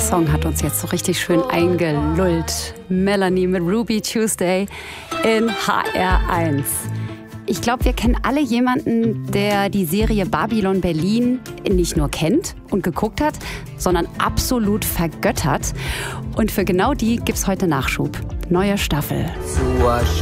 Song hat uns jetzt so richtig schön eingelullt. Melanie mit Ruby Tuesday in HR1. Ich glaube, wir kennen alle jemanden, der die Serie Babylon Berlin nicht nur kennt und geguckt hat, sondern absolut vergöttert. Und für genau die gibt's heute Nachschub. Neue Staffel. Zur